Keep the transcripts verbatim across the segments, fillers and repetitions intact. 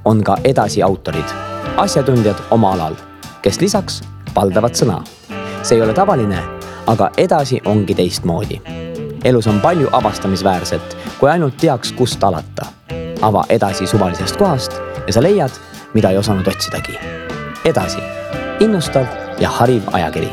on ka edasi autorid, asjatundjad oma alal, kes lisaks valdavad sõna. See ei ole tavaline, aga edasi ongi teistmoodi. Elus on palju avastamisväärset, kui ainult teaks, kust alata. Ava edasi suvalisest kohast ja sa leiad, mida ei osanud otsidagi. Edasi. Innustav ja hariv ajakiri.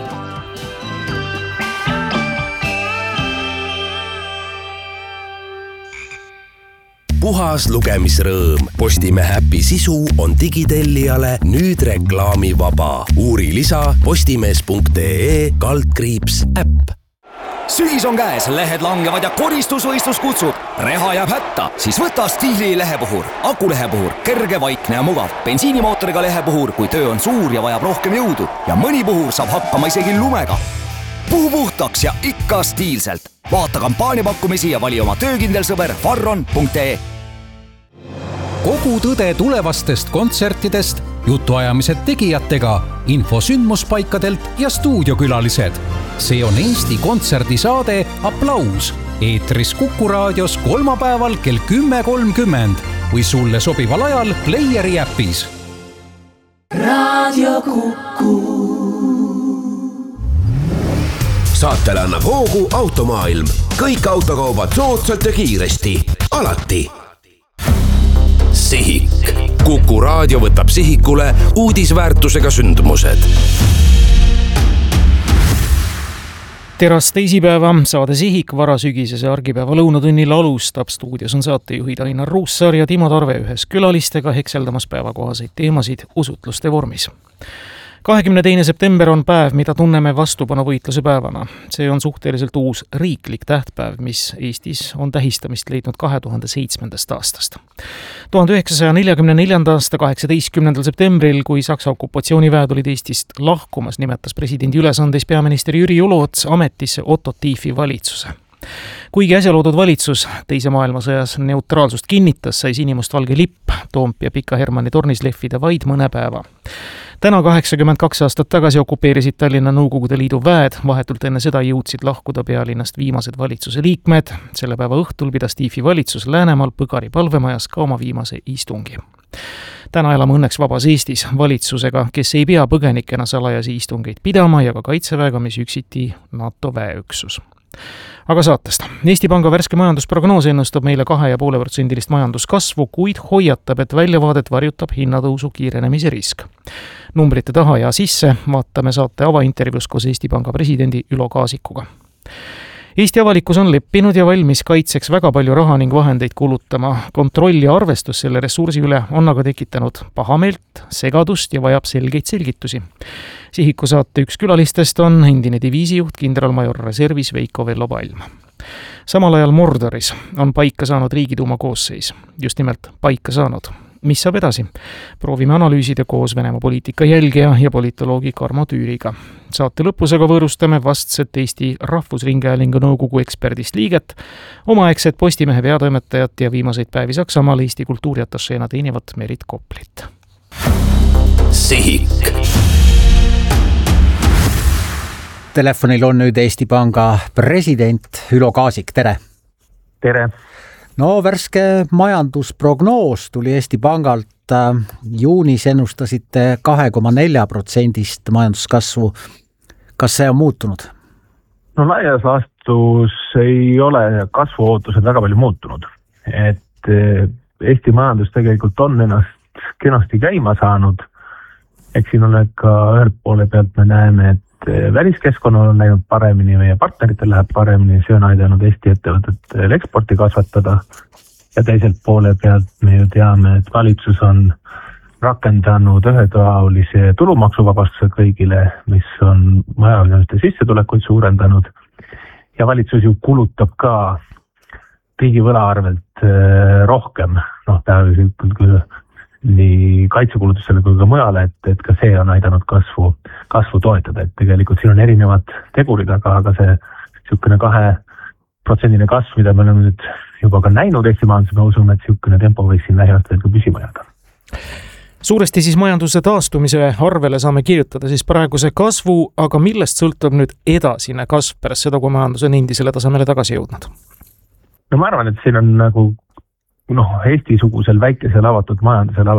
Puhas lugemisrõõm. Postimehe äpi sisu on digitellijale nüüd reklaamivaba. Uuri lisa postimees punkt ee kaldkriips äpp. Sügis on käes, lehed langevad ja koristusvõistlus kutsub. Reha jääb hätta, siis võta Stiili lehepuhur. Akulehepuhur, kerge, vaikne ja mugav. Bensiinimootoriga lehepuhur, kui töö on suur ja vajab rohkem jõudu. Ja mõni puhur saab hakkama isegi lumega. Puhu puhtaks ja ikka stiilselt. Vaata kampaaniapakkumisi ja vali oma töökindel sõber farron punkt ee. Kogu tõde tulevastest kontsertidest, jutuajamised tegijatega, info sündmuspaikadelt ja stuudiokülalised. See on Eesti kontserdisaade Aplaus. Eetris Kuku raadios kolmapäeval kell kümme kolmkümmend või sulle sobival ajal Playeri äpis. Radio Kuku. Saatele annab hoogu Automaailm. Kõik autokaubad soodsalt ja kiiresti. Alati. Sihik. Kuku raadio võtab sihikule uudisväärtusega sündmused. Terast teisipäeva saade Sihik varasügisese argipäeva lõunatunnil alustab. Stuudios on saatejuhid Ainar Ruussaar ja Timo Tarve ühes külalistega hekseldamas päevakohaseid teemasid usutluste vormis. kahekümne teine september on päev, mida tunneme vastupanuvõitluse päevana. See on suhteliselt uus riiklik tähtpäev, mis Eestis on tähistamist leidnud kahe tuhande seitsmendast aastast. tuhande üheksasaja neljakümne neljanda aasta kaheksateistkümnendal septembril, kui Saksa okupatsiooniväed olid Eestist lahkumas, nimetas presidendi ülesandes peaminister Jüri Uluots ametisse Otto Tiefi valitsuse. Kuigi äsjaloodud valitsus teise maailmasõjas neutraalsust kinnitas, sai sinimustvalge lipp Toompea Pika Hermanni tornis lehvida vaid mõne päeva. Täna kaheksakümmend kaks aastat tagasi okupeerisid Tallinna Nõukogude Liidu väed, vahetult enne seda jõudsid lahkuda pealinnast viimased valitsuse liikmed. Selle päeva õhtul pidas Tiefi valitsus Läänemaal Põgari palvemajas ka oma viimase istungi. Täna elame õnneks vabas Eestis valitsusega, kes ei pea põgenikena salajasi istungeid pidama ja ka kaitseväega, mis üksiti NATO väeüksus. Aga saatest. Eesti Panga värske majandusprognoos ennustab meile kahe ja poole protsendilist majanduskasvu, kuid hoiatab, et väljavaadet varjutab hinnatõusu kiirenemise risk. Numbrite taha ja sisse vaatame saate avaintervjuus koos Eesti Panga presidendi Ülo Kaasikuga. Eesti avalikkus on leppinud ja valmis kaitseks väga palju raha ning vahendeid kulutama. Kontroll ja arvestus selle ressursi üle on aga tekitanud pahameelt, segadust ja vajab selgeid selgitusi. Sihiku saate üks külalistest on endine diviisijuht kindralmajor reservis Veiko Vello Palm. Samal ajal Mordoris on paika saanud Riigiduuma koosseis. Just nimelt paika saanud. Mis saab edasi? Proovime analüüsida koos Venemaa poliitika jälgija ja politoloogi Karmo Tüüriga. Saate lõpus aga võõrustame vastset Eesti Rahvusringhäälingu nõukogu eksperdist liiget, omaaegset Postimehe peatoimetajat ja viimaseid päevi Saksamaal Eesti kultuuriatašeena teenivat Merit Koplit. Sihik. Telefonil on nüüd Eesti Panga president Ülo Kaasik, tere! Tere! No värske majandusprognoos tuli Eesti Pangalt. Juunis ennustasite kahe koma nelja protsendist majanduskasvu. Kas see on muutunud? No laias laastus ei ole kasvuootused väga palju muutunud. Et Eesti majandus tegelikult on ennast kenasti käima saanud. Eks siin on ka ühelt poole pealt me näeme, et väliskeskkonnal on läinud paremini, meie partneritel läheb paremini, see on aidanud Eesti ettevõtetel eksporti kasvatada ja teiselt poole pealt me ju teame, et valitsus on rakendanud ühetaolise tulumaksuvabastuse kõigile, mis on majanduste sissetulekuid suurendanud ja valitsus ju kulutab ka riigivõla arvelt rohkem, noh tähendab küll nii kaitsekulutusele kui ka mujale, et, et ka see on aidanud kasvu, kasvu toetada, et tegelikult siin on erinevad tegurid, aga, aga see niisugune kahe protsendine kasv, mida me oleme nüüd juba ka näinud Eesti majandus, me usume, et niisugune tempo võiks siin lähiaastatel ka püsima jääda. Suuresti siis majanduse taastumise arvele saame kirjutada siis praeguse kasvu, aga millest sõltub nüüd edasine kasv pärast seda, kui majandus on endisele tasemele tagasi jõudnud? No ma arvan, et siin on nagu noh, Eesti-sugusel väikesel avatud majandusel